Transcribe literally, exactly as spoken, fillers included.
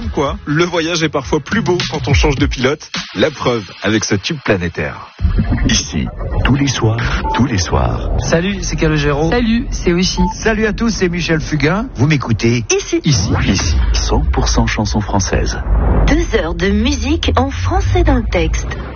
Comme quoi, le voyage est parfois plus beau quand on change de pilote. La preuve avec ce tube planétaire. Ici, tous les soirs, tous les soirs. Salut, c'est Calogero. Salut, c'est Oishi. Salut à tous, c'est Michel Fugain. Vous m'écoutez Ici. Ici. Ici, cent pour cent chansons françaises. Deux heures de musique en français dans le texte.